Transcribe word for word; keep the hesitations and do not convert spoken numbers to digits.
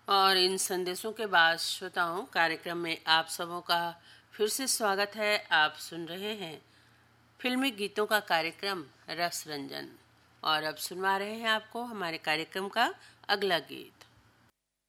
और इन संदेशों के बाद श्रोताओं, कार्यक्रम में आप सबों का फिर से स्वागत है। आप सुन रहे हैं फिल्मी गीतों का कार्यक्रम रस रंजन और अब सुनवा रहे हैं आपको हमारे कार्यक्रम का अगला गीत।